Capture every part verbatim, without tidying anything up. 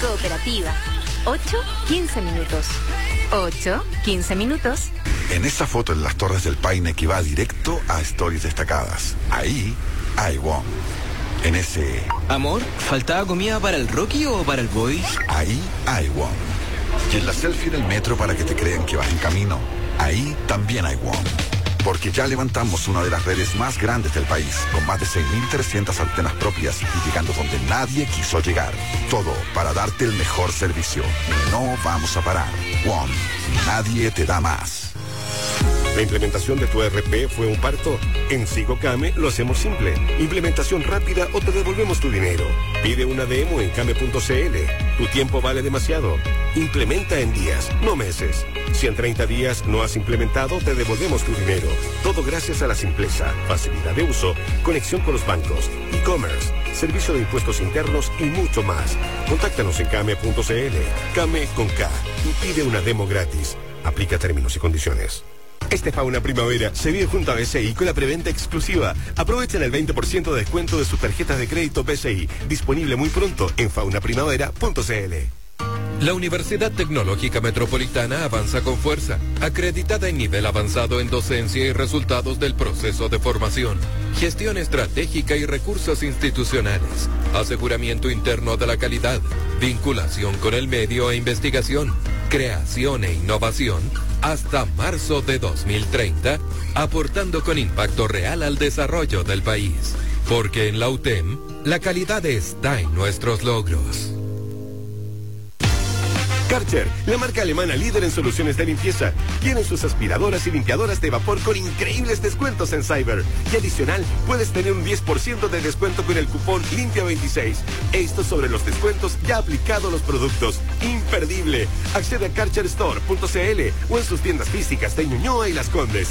Cooperativa. ocho, quince minutos. ocho, quince minutos. En esa foto en las Torres del Paine que va directo a Stories Destacadas. Ahí hay WOM. En ese... Amor, ¿faltaba comida para el Rocky o para el Boy? Ahí hay WOM. Y en la selfie en el metro para que te crean que vas en camino. Ahí también hay WOM. Porque ya levantamos una de las redes más grandes del país, con más de seis mil trescientas antenas propias y llegando donde nadie quiso llegar. Todo para darte el mejor servicio. No vamos a parar. WOM. Nadie te da más. ¿La implementación de tu E R P fue un parto? En SigoCame lo hacemos simple. Implementación rápida o te devolvemos tu dinero. Pide una demo en came punto cl. Tu tiempo vale demasiado. Implementa en días, no meses. Si en treinta días no has implementado, te devolvemos tu dinero. Todo gracias a la simpleza, facilidad de uso, conexión con los bancos, e-commerce, servicio de impuestos internos y mucho más. Contáctanos en came punto cl. Came con K. Y pide una demo gratis. Aplica términos y condiciones. Este Fauna Primavera se vive junto a B C I con la preventa exclusiva. Aprovechen el veinte por ciento de descuento de sus tarjetas de crédito B C I. Disponible muy pronto en fauna primavera punto cl. La Universidad Tecnológica Metropolitana avanza con fuerza, acreditada en nivel avanzado en docencia y resultados del proceso de formación, gestión estratégica y recursos institucionales, aseguramiento interno de la calidad, vinculación con el medio e investigación, creación e innovación, hasta marzo de dos mil treinta, aportando con impacto real al desarrollo del país. Porque en la U T E M, la calidad está en nuestros logros. Karcher, la marca alemana líder en soluciones de limpieza, tiene sus aspiradoras y limpiadoras de vapor con increíbles descuentos en Cyber. Y adicional, puedes tener un diez por ciento de descuento con el cupón limpia veintiséis. Esto sobre los descuentos ya aplicado a los productos. ¡Imperdible! Accede a karcher store punto cl o en sus tiendas físicas de Ñuñoa y Las Condes.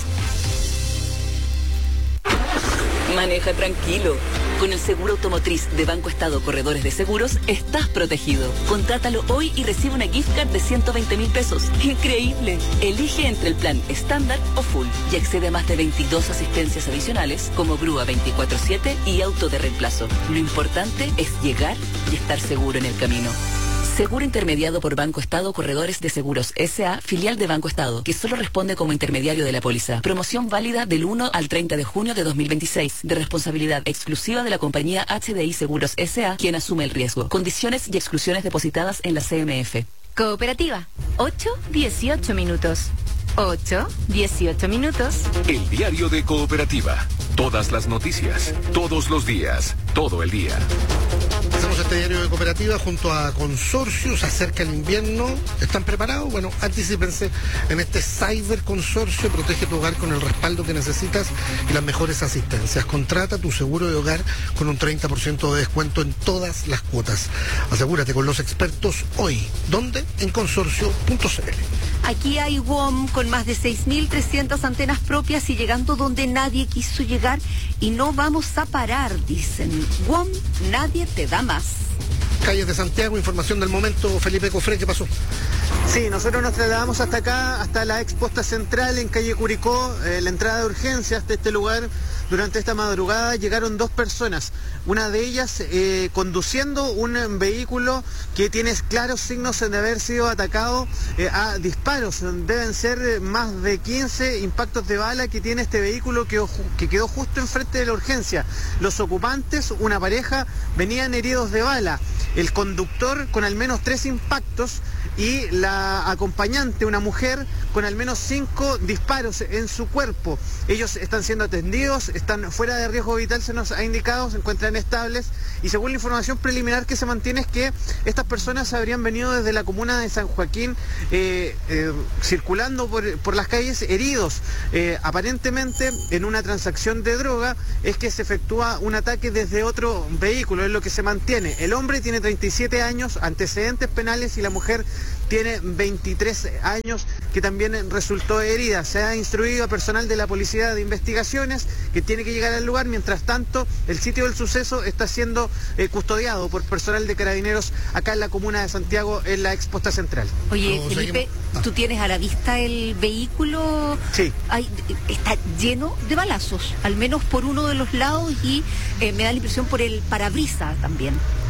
Maneja tranquilo. Con el seguro automotriz de Banco Estado Corredores de Seguros, estás protegido. Contrátalo hoy y recibe una gift card de ciento veinte mil pesos. ¡Increíble! Elige entre el plan estándar o full y accede a más de veintidós asistencias adicionales como grúa veinticuatro siete y auto de reemplazo. Lo importante es llegar y estar seguro en el camino. Seguro intermediado por Banco Estado Corredores de Seguros S A, filial de Banco Estado, que solo responde como intermediario de la póliza. Promoción válida del uno al treinta de junio de dos mil veintiséis, de responsabilidad exclusiva de la compañía H D I Seguros S A, quien asume el riesgo. Condiciones y exclusiones depositadas en la C M F. Cooperativa. ocho, dieciocho minutos. ocho, dieciocho minutos. El diario de Cooperativa. Todas las noticias, todos los días, todo el día. Hacemos este diario de Cooperativa junto a Consorcio. Se acerca el invierno. ¿Están preparados? Bueno, anticípense en este Cyber Consorcio. Protege tu hogar con el respaldo que necesitas y las mejores asistencias. Contrata tu seguro de hogar con un treinta por ciento de descuento en todas las cuotas. Asegúrate con los expertos hoy. ¿Dónde? En consorcio punto cl. Aquí hay WOM con más de seis mil trescientas antenas propias y llegando donde nadie quiso llegar y no vamos a parar, dicen. WOM, nadie te da más. Calles de Santiago, información del momento. Felipe Cofré, ¿qué pasó? Sí, nosotros nos trasladamos hasta acá, hasta la exposta central en calle Curicó, eh, la entrada de urgencia hasta este lugar. Durante esta madrugada llegaron dos personas, una de ellas eh, conduciendo un vehículo que tiene claros signos de haber sido atacado eh, a disparos. Deben ser más de quince impactos de bala que tiene este vehículo que, que quedó justo enfrente de la urgencia. Los ocupantes, una pareja, venían heridos de bala. El conductor con al menos tres impactos y la acompañante, una mujer, con al menos cinco disparos en su cuerpo. Ellos están siendo atendidos, están fuera de riesgo vital, se nos ha indicado, se encuentran estables y según la información preliminar que se mantiene es que estas personas habrían venido desde la comuna de San Joaquín eh, eh, circulando por, por las calles heridos. Eh, aparentemente en una transacción de droga es que se efectúa un ataque desde otro vehículo, es lo que se mantiene. El hombre tiene treinta y siete años, antecedentes penales y la mujer tiene veintitrés años que también resultó herida. Se ha instruido a personal de la Policía de Investigaciones que tiene que llegar al lugar. Mientras tanto, el sitio del suceso está siendo eh, custodiado por personal de carabineros acá en la comuna de Santiago, en la exposta central. Oye, no, Felipe, ah. ¿tú tienes a la vista el vehículo? Sí. Hay, está lleno de balazos, al menos por uno de los lados y eh, me da la impresión por el parabrisas también.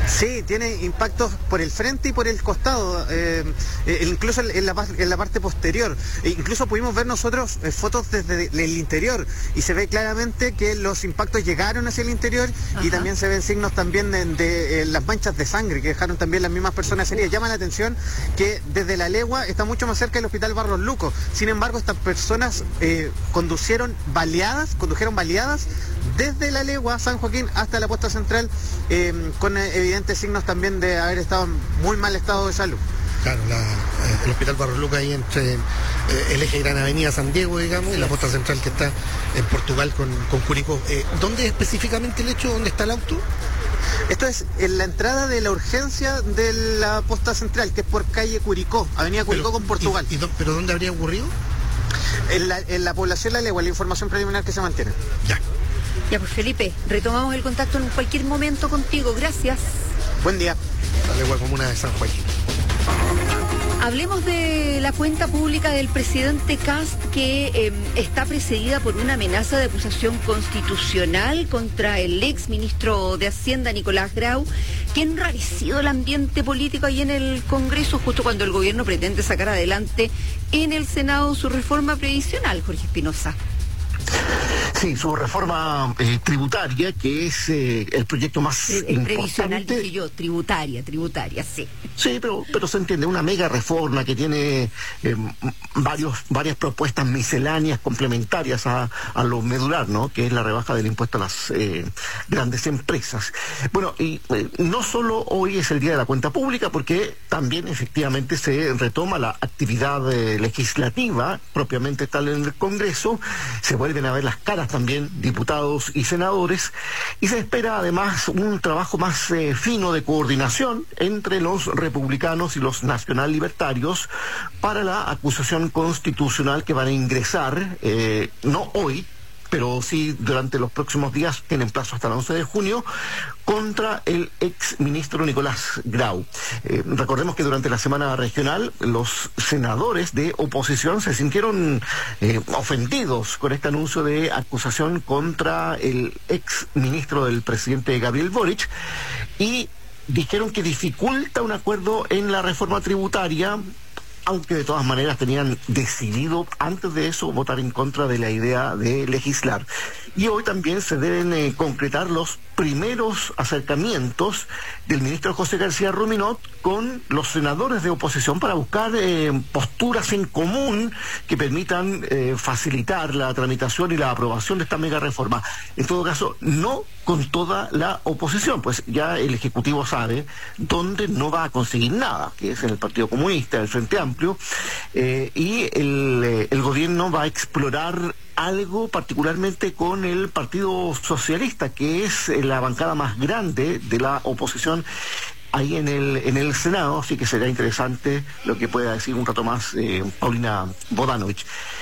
Sí, tiene impactos por el frente y por el costado, eh, eh, incluso en la, en la parte posterior. E incluso pudimos ver nosotros eh, fotos desde el interior y se ve claramente que los impactos llegaron hacia el interior. Ajá. Y también se ven signos también de, de, de las manchas de sangre que dejaron también las mismas personas heridas. Llama la atención que desde La Legua está mucho más cerca del Hospital Barros Luco. Sin embargo, estas personas eh, conducieron baleadas, condujeron baleadas desde La Legua, San Joaquín, hasta la posta central, eh, con eh, evidentes signos también de haber estado en muy mal estado de salud. Claro, la, eh, el Hospital Barros Luco ahí entre eh, el eje Gran Avenida San Diego, digamos, y la posta central que está en Portugal con, con Curicó. Eh, ¿Dónde es específicamente el hecho? ¿Dónde está el auto? Esto es en la entrada de la urgencia de la posta central, que es por calle Curicó, avenida Curicó pero, con Portugal. Y, y, ¿Pero dónde habría ocurrido? En la, en la población La Legua, la información preliminar que se mantiene. Ya. Ya, pues Felipe, retomamos el contacto en cualquier momento contigo. Gracias. Buen día. La Legua comuna de San Joaquín. Hablemos de la cuenta pública del presidente Kast, que eh, está precedida por una amenaza de acusación constitucional contra el ex ministro de Hacienda, Nicolás Grau, que ha enrarecido el ambiente político ahí en el Congreso, justo cuando el gobierno pretende sacar adelante en el Senado su reforma previsional, Jorge Espinosa. Sí, su reforma eh, tributaria, que es eh, el proyecto más Pre importante. Previsional, dije yo, tributaria, tributaria, sí. Sí, pero, pero se entiende, una mega reforma que tiene eh, varios, varias propuestas misceláneas complementarias a, a lo medular, ¿no? Que es la rebaja del impuesto a las eh, grandes empresas. Bueno, y eh, no solo hoy es el Día de la Cuenta Pública, porque también efectivamente se retoma la actividad eh, legislativa propiamente tal en el Congreso, se vuelven a ver las caras también diputados y senadores, y se espera además un trabajo más eh, fino de coordinación entre los republicanos y los nacional libertarios para la acusación constitucional que van a ingresar, eh, no hoy, pero sí durante los próximos días, tienen plazo hasta el once de junio, contra el ex ministro Nicolás Grau. Eh, recordemos que durante la semana regional los senadores de oposición se sintieron eh, ofendidos con este anuncio de acusación contra el ex ministro del presidente Gabriel Boric y dijeron que dificulta un acuerdo en la reforma tributaria, aunque de todas maneras tenían decidido antes de eso votar en contra de la idea de legislar. Y hoy también se deben eh, concretar los primeros acercamientos del ministro José García Ruminot con los senadores de oposición para buscar eh, posturas en común que permitan eh, facilitar la tramitación y la aprobación de esta mega reforma. En todo caso, no con toda la oposición, pues ya el Ejecutivo sabe dónde no va a conseguir nada, que es en el Partido Comunista, el Frente Amplio, eh, y el, eh, el gobierno va a explorar algo particularmente con el Partido Socialista, que es la bancada más grande de la oposición ahí en el en el Senado, así que será interesante lo que pueda decir un rato más eh, Paulina Bodanovich.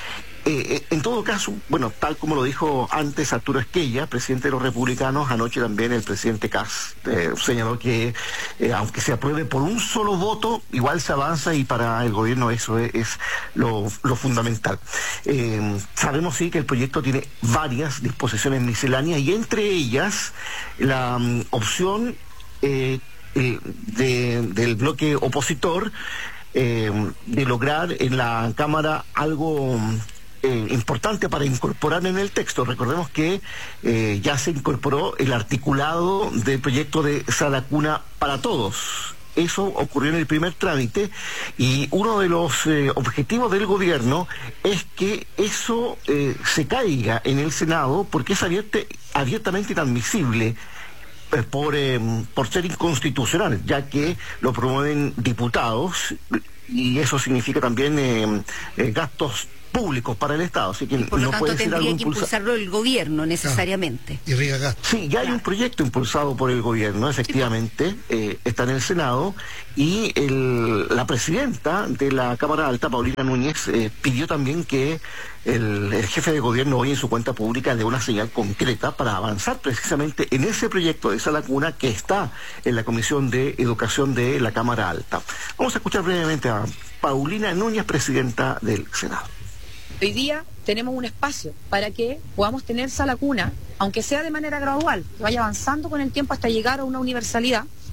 Eh, en todo caso, bueno, tal como lo dijo antes Arturo Esquella, presidente de los republicanos, anoche también el presidente Kast eh, señaló que eh, aunque se apruebe por un solo voto, igual se avanza y para el gobierno eso es, es lo, lo fundamental. Eh, sabemos sí que el proyecto tiene varias disposiciones misceláneas y entre ellas la um, opción eh, eh, de, del bloque opositor eh, de lograr en la Cámara algo Eh, importante para incorporar en el texto. Recordemos que eh, ya se incorporó el articulado del proyecto de Sala Cuna para Todos. Eso ocurrió en el primer trámite y uno de los eh, objetivos del gobierno es que eso eh, se caiga en el Senado porque es abierte, abiertamente inadmisible eh, por, eh, por ser inconstitucional, ya que lo promueven diputados y eso significa también eh, eh, gastos públicos para el Estado, así que y por lo no tanto puede ser algo tendría que impulsa... impulsarlo el gobierno necesariamente. Claro. Y riega gasto. Sí, ya hay un proyecto impulsado por el gobierno, efectivamente, eh, está en el Senado y el, la presidenta de la Cámara Alta, Paulina Núñez, eh, pidió también que el, el jefe de gobierno hoy en su cuenta pública dé una señal concreta para avanzar precisamente en ese proyecto de Sala Cuna que está en la Comisión de Educación de la Cámara Alta. Vamos a escuchar brevemente a Paulina Núñez, presidenta del Senado. Hoy día tenemos un espacio para que podamos tener Sala Cuna, aunque sea de manera gradual, que vaya avanzando con el tiempo hasta llegar a una universalidad,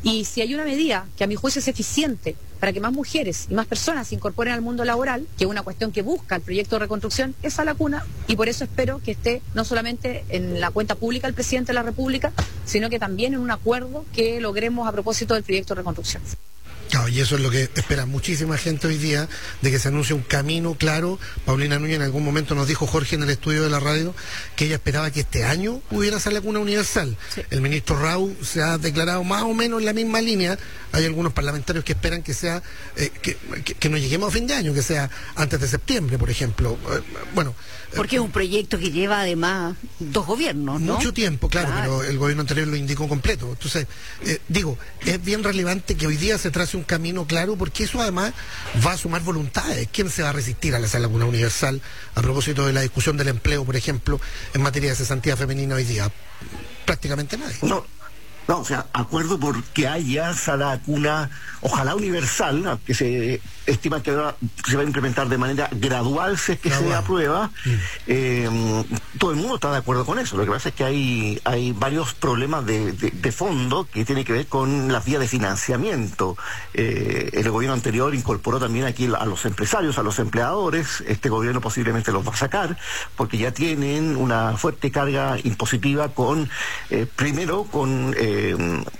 Y si hay una medida que a mi juicio es eficiente para que más mujeres y más personas se incorporen al mundo laboral, que es una cuestión que busca el proyecto de reconstrucción, esa lacuna, y por eso espero que esté no solamente en la cuenta pública del presidente de la República, sino que también en un acuerdo que logremos a propósito del proyecto de reconstrucción. Claro, y eso es lo que espera muchísima gente hoy día, de que se anuncie un camino claro. Paulina Núñez en algún momento nos dijo, Jorge, en el estudio de la radio, que ella esperaba que este año hubiera esa lacuna universal. Sí. El ministro Rau se ha declarado más o menos en la misma línea. Hay algunos parlamentarios que esperan que sea, eh, que, que, que no lleguemos a fin de año, que sea antes de septiembre, por ejemplo. Eh, bueno. Porque es un proyecto que lleva además dos gobiernos, ¿no? Mucho tiempo, claro, claro. Pero el gobierno anterior lo indicó completo. Entonces, eh, digo, es bien relevante que hoy día se trace un camino claro, porque eso además va a sumar voluntades. ¿Quién se va a resistir a la lacuna universal a propósito de la discusión del empleo, por ejemplo, en materia de cesantía femenina hoy día? Prácticamente nadie. No. No, o sea, acuerdo porque haya esa lacuna, ojalá universal, que se estima que ahora se va a implementar de manera gradual si es que gradual. se aprueba. Mm. Eh, todo el mundo está de acuerdo con eso. Lo que pasa es que hay, hay varios problemas de, de, de fondo que tienen que ver con las vías de financiamiento. Eh, el gobierno anterior incorporó también aquí a los empresarios, a los empleadores. Este gobierno posiblemente los va a sacar porque ya tienen una fuerte carga impositiva con, eh, primero, con... Eh, Eh,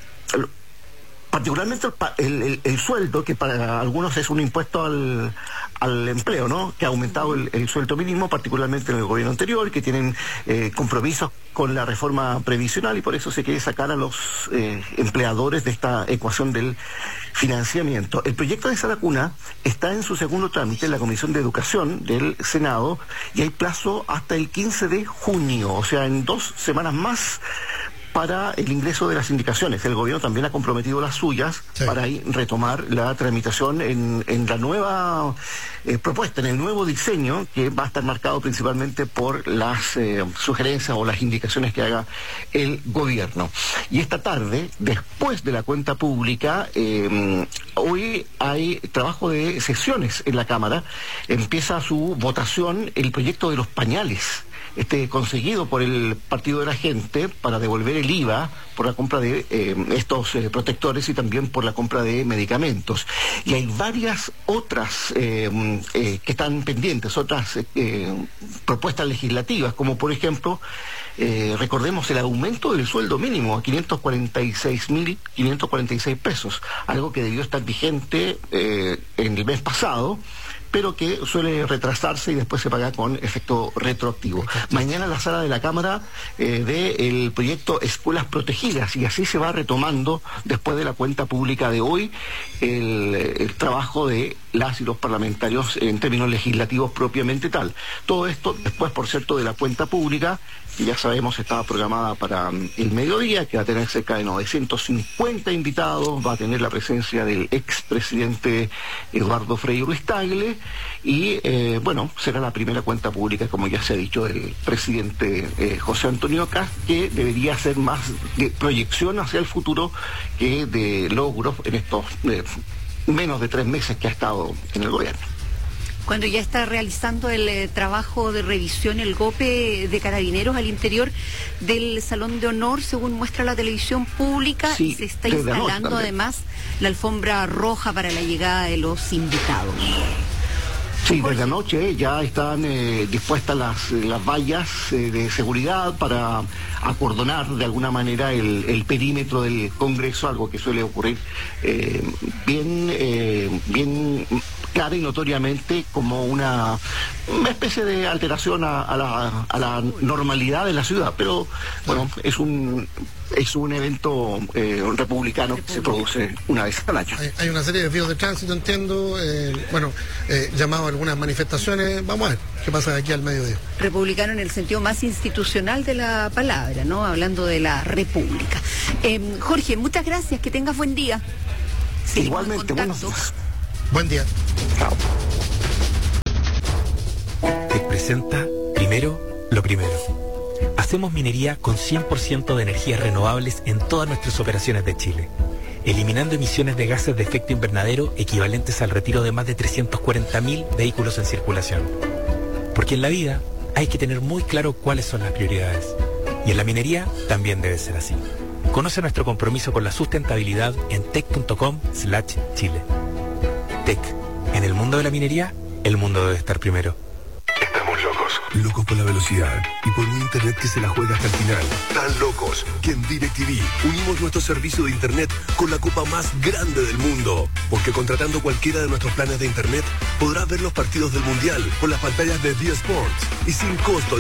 particularmente el, el, el sueldo, que para algunos es un impuesto al, al empleo, ¿no? Que ha aumentado el, el sueldo mínimo, particularmente en el gobierno anterior, que tienen eh, compromisos con la reforma previsional, y por eso se quiere sacar a los eh, empleadores de esta ecuación del financiamiento. El proyecto de esa lacuna está en su segundo trámite en la Comisión de Educación del Senado, y hay plazo hasta el quince de junio, o sea, en dos semanas más, para el ingreso de las indicaciones. El gobierno también ha comprometido las suyas sí. para ahí retomar la tramitación en, en la nueva eh, propuesta, en el nuevo diseño, que va a estar marcado principalmente por las eh, sugerencias o las indicaciones que haga el gobierno. Y esta tarde, después de la cuenta pública, eh, hoy hay trabajo de sesiones en la Cámara. Empieza su votación el proyecto de los pañales, este conseguido por el Partido de la Gente para devolver el I V A por la compra de eh, estos eh, protectores y también por la compra de medicamentos. Y hay varias otras eh, eh, que están pendientes, otras eh, propuestas legislativas, como por ejemplo, eh, recordemos el aumento del sueldo mínimo a quinientos cuarenta y seis mil quinientos cuarenta y seis pesos, algo que debió estar vigente eh, en el mes pasado, pero que suele retrasarse y después se paga con efecto retroactivo. Mañana la sala de la Cámara eh, ve el proyecto Escuelas Protegidas, y así se va retomando, después de la cuenta pública de hoy, el, el trabajo de las y los parlamentarios en términos legislativos propiamente tal. Todo esto después, por cierto, de la cuenta pública, que ya sabemos estaba programada para el mediodía, que va a tener cerca de novecientos cincuenta invitados, va a tener la presencia del expresidente Eduardo Frei Ruiz Tagle, y eh, bueno, será la primera cuenta pública, como ya se ha dicho, del presidente eh, José Antonio Kast, que debería ser más de proyección hacia el futuro que de logros en estos eh, menos de tres meses que ha estado en el gobierno. Cuando ya está realizando el eh, trabajo de revisión, el GOPE de Carabineros al interior del Salón de Honor, según muestra la televisión pública, sí, y se está instalando además la alfombra roja para la llegada de los invitados. Sí, desde anoche ya están eh, dispuestas las, las vallas eh, de seguridad para acordonar de alguna manera el, el perímetro del Congreso, algo que suele ocurrir eh, bien, eh, bien clara y notoriamente como una, una especie de alteración a, a, la, a la normalidad de la ciudad, pero bueno, es un... es un evento eh, republicano que se produce una vez al año. Hay, hay una serie de desvíos de tránsito, entiendo, eh, bueno, eh, llamado a algunas manifestaciones, vamos a ver qué pasa de aquí al mediodía. Republicano en el sentido más institucional de la palabra, ¿no? Hablando de la República. Eh, Jorge, muchas gracias, que tengas buen día. Seguimos igualmente, buenos días. Buen día. Chao. Te presenta primero lo primero. Hacemos minería con cien por ciento de energías renovables en todas nuestras operaciones de Chile, eliminando emisiones de gases de efecto invernadero equivalentes al retiro de más de trescientos cuarenta mil vehículos en circulación. Porque en la vida hay que tener muy claro cuáles son las prioridades, y en la minería también debe ser así. Conoce nuestro compromiso con la sustentabilidad en tec punto com slash chile. Tec, en el mundo de la minería, el mundo debe estar primero. Estamos locos. Locos por la velocidad y por un internet que se la juega hasta el final. Tan locos que en DirecTV unimos nuestro servicio de internet con la copa más grande del mundo. Porque contratando cualquiera de nuestros planes de internet podrás ver los partidos del Mundial por las pantallas de D Sports y sin costo